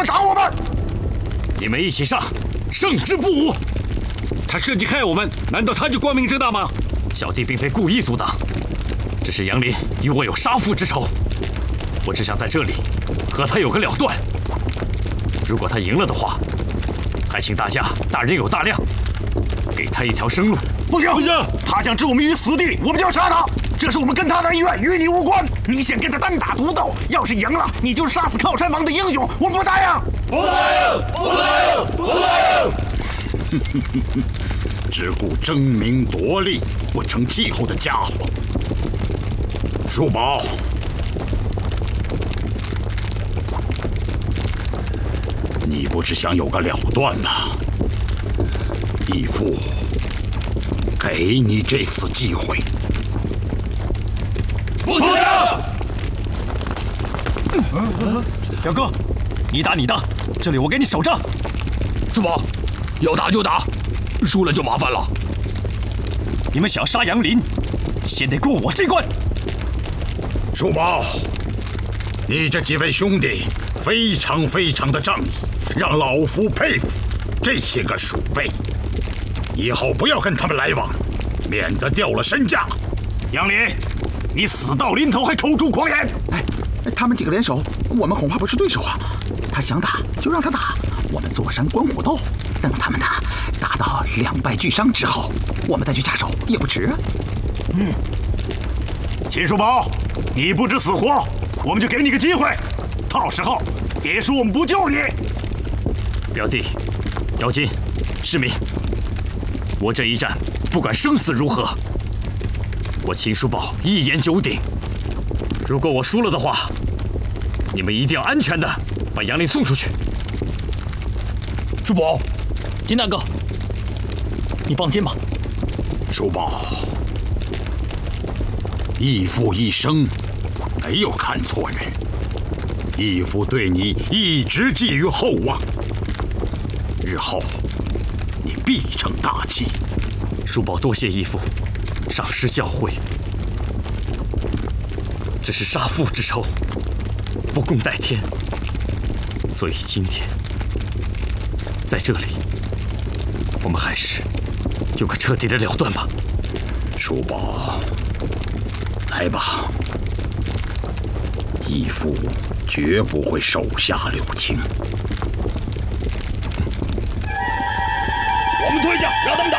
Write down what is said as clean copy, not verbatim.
挡我们！ 你们一起上，胜之不武。 他设计害我们，难道他就光明正大吗？ 小弟并非故意阻挡，只是杨林与我有杀父之仇，我只想在这里和他有个了断。如果他赢了的话，还请大家大人有大量，给他一条生路。 不行，他想置我们于死地，我们就要杀他。这是我们跟他的恩怨，与你无关。你想跟他单打独斗，要是赢了，你就是杀死靠山王的英雄，我们不答应！ 不答应！不答应！不答应！ 只顾争名夺利、不成气候的家伙。叔宝，你不是想有个了断吗？义父，给你这次机会。 不听！ 表哥，你打你的，这里我给你守着。 叔宝，要打就打，输了就麻烦了。 你们想杀杨林，先得过我这关。 叔宝，你这几位兄弟非常的仗义，让老夫佩服。这些个鼠辈，以后不要跟他们来往，免得掉了身价。 杨林，你死到临头还口出狂言！ 哎，他们几个联手，我们恐怕不是对手啊。他想打就让他打，我们坐山观虎斗，等他们打到两败俱伤之后，我们再去下手也不迟啊。 秦叔宝，你不知死活，我们就给你个机会，到时候别说我们不救你。 表弟，姚金，世民，我这一战不管生死如何，我秦叔宝一言九鼎。如果我输了的话，你们一定要安全的把杨林送出去。 叔宝， 金大哥，你放心吧。 叔宝，义父一生没有看错人，义父对你一直寄予厚望，日后你必成大器。 叔宝多谢义父赏识教诲，只是杀父之仇，不共戴天，所以今天在这里，我们还是有个彻底的了断吧。 叔宝，来吧，义父绝不会手下留情。 我们退下，让他们打。